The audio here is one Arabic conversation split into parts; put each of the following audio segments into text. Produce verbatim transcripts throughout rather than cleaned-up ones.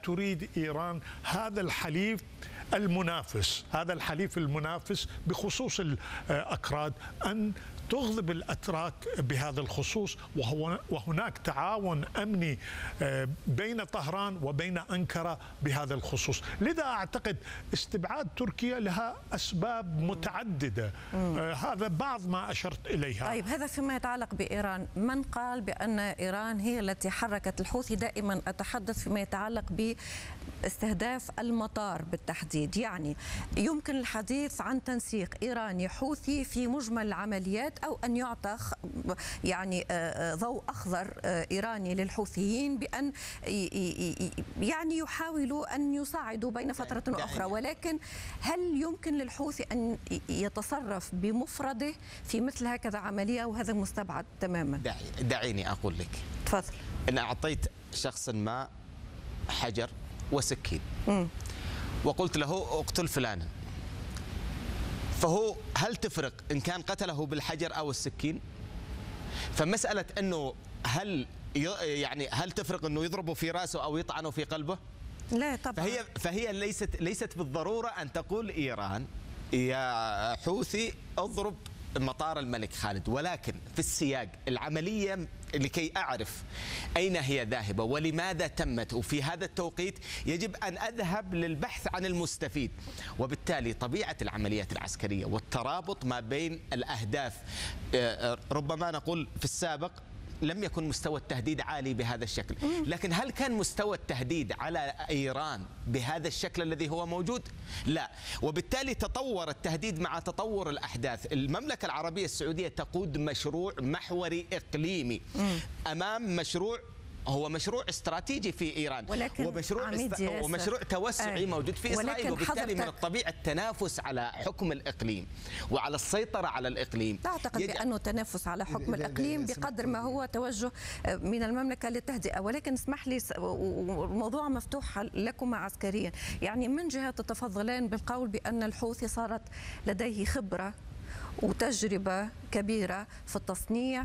تريد إيران هذا الحليف المنافس، هذا الحليف المنافس بخصوص الأكراد أن تغضب الأتراك بهذا الخصوص، وهناك تعاون أمني بين طهران وبين أنقرة بهذا الخصوص. لذا أعتقد استبعاد تركيا لها أسباب متعددة. هذا بعض ما أشرت إليها. طيب، هذا فيما يتعلق بإيران. من قال بأن إيران هي التي حركت الحوثي؟ دائما أتحدث فيما يتعلق باستهداف المطار بالتحديد، يعني يمكن الحديث عن تنسيق إيراني حوثي في مجمل العمليات، أو أن يعطى يعني ضوء أخضر إيراني للحوثيين بأن يعني يحاولوا أن يصعدوا بين فترة وأخرى. ولكن هل يمكن للحوثي أن يتصرف بمفرده في مثل هكذا عملية، وهذا مستبعد تماما؟ دعيني أقول لك. تفضل. أن أعطيت شخص ما حجر وسكين م. وقلت له اقتل فلانا، فهو هل تفرق إن كان قتله بالحجر أو السكين؟ فمسألة أنه هل يعني هل تفرق أنه يضربه في رأسه أو يطعنه في قلبه؟ لا طبعا. فهي فهي ليست ليست بالضرورة أن تقول إيران يا حوثي اضرب مطار الملك خالد، ولكن في السياق العملية لكي أعرف أين هي ذاهبة ولماذا تمت، وفي هذا التوقيت يجب أن أذهب للبحث عن المستفيد. وبالتالي طبيعة العمليات العسكرية والترابط ما بين الأهداف، ربما نقول في السابق لم يكن مستوى التهديد عالي بهذا الشكل، لكن هل كان مستوى التهديد على إيران بهذا الشكل الذي هو موجود؟ لا. وبالتالي تطور التهديد مع تطور الأحداث. المملكة العربية السعودية تقود مشروع محوري إقليمي أمام مشروع هو مشروع استراتيجي في إيران، ومشروع است... ومشروع توسعي موجود في إسرائيل. وبالتالي من الطبيعي التنافس على حكم الإقليم وعلى السيطرة على الإقليم. لا أعتقد يج... بأنه تنافس على حكم الإقليم بقدر ما هو توجه من المملكة للتهدئة. ولكن اسمح لي، الموضوع مفتوح لكم عسكريا، يعني من جهة تتفضلان بالقول بأن الحوثي صارت لديه خبرة وتجربة كبيرة في التصنيع،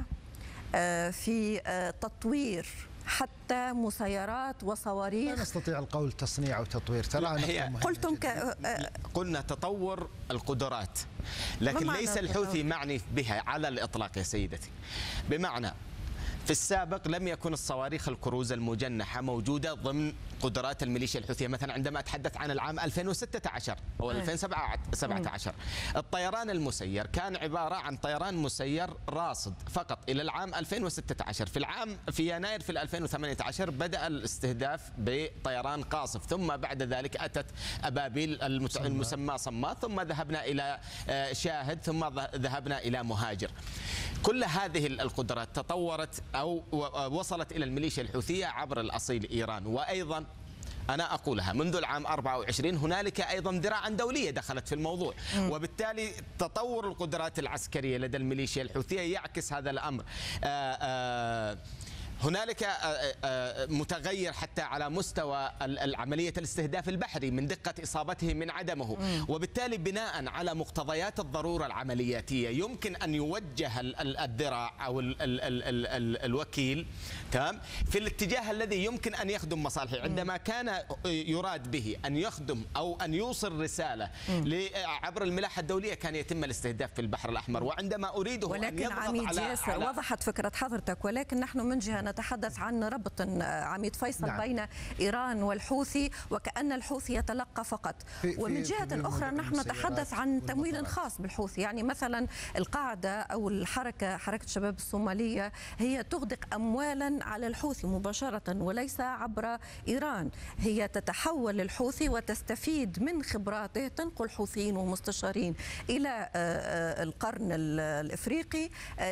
في تطوير حتى مسيرات وصواريخ. لا نستطيع القول تصنيع أو تطوير، ترى قلتم ك... قلنا تطور القدرات، لكن ليس الحوثي معني بها على الإطلاق يا سيدتي. بمعنى في السابق لم يكن الصواريخ الكروز المجنحة موجودة ضمن قدرات الميليشيا الحوثية. مثلا عندما أتحدث عن العام ألفين وستة عشر أو ألفين وسبعة عشر، الطيران المسير كان عبارة عن طيران مسير راصد فقط إلى العام ألفين وستة عشر. في العام في يناير في ألفين وثمانية عشر بدأ الاستهداف بطيران قاصف، ثم بعد ذلك أتت أبابيل المسمى صمات، ثم ذهبنا إلى شاهد، ثم ذهبنا إلى مهاجر. كل هذه القدرات تطورت أو وصلت إلى الميليشيا الحوثية عبر الأصيل إيران. وأيضا أنا أقولها منذ العام أربعة وعشرين هنالك أيضا ذراع دولية دخلت في الموضوع، وبالتالي تطور القدرات العسكرية لدى الميليشيا الحوثية يعكس هذا الأمر. آآ آآ هنالك متغير حتى على مستوى العملية الاستهداف البحري من دقة إصابته من عدمه، وبالتالي بناء على مقتضيات الضرورة العملياتية يمكن أن يوجه الذراع أو ال ال ال ال ال الوكيل تمام في الاتجاه الذي يمكن أن يخدم مصالحه. عندما كان يراد به أن يخدم أو أن يوصل رسالة عبر الملاحة الدولية كان يتم الاستهداف في البحر الأحمر. وعندما أريده ولكن أن يضغط عميد على, ياسر على وضحت فكرة حضرتك، ولكن نحن من جهة نتحدث عن ربط عميد فيصل نعم. بين إيران والحوثي، وكأن الحوثي يتلقى فقط. ومن جهة أخرى نحن نتحدث عن تمويل خاص بالحوثي. يعني مثلا القاعدة أو الحركة حركة الشباب الصومالية هي تغدق أموالا على الحوثي مباشرة وليس عبر إيران. هي تتحول للحوثي وتستفيد من خبراته، تنقل حوثيين ومستشارين إلى القرن الإفريقي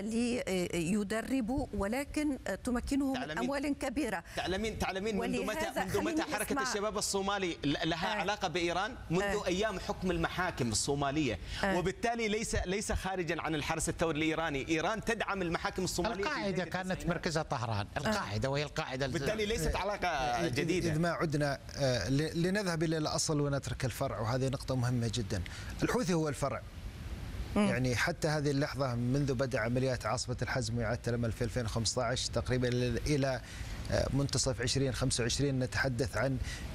ليدربوا، ولكن تمكنه من أموال كبيرة. تعلمين تعلمين منذ متى منذ متى حركة الشباب الصومالي لها آه. علاقة بإيران؟ منذ آه. أيام حكم المحاكم الصومالية، آه. وبالتالي ليس ليس خارجا عن الحرس الثوري الإيراني. إيران تدعم المحاكم الصومالية. القاعدة كانت مركزها طهران، القاعدة وهي القاعدة. بالتالي ليست علاقة جديدة. إذا ما عدنا لنذهب إلى الأصل ونترك الفرع، وهذه نقطة مهمة جدا. الحوثي هو الفرع. يعني حتى هذه اللحظة منذ بدء عمليات عاصفة الحزم وإعادة الأمل في ألفين وخمسة عشر تقريبا إلى منتصف ألفين وخمسة وعشرين نتحدث عن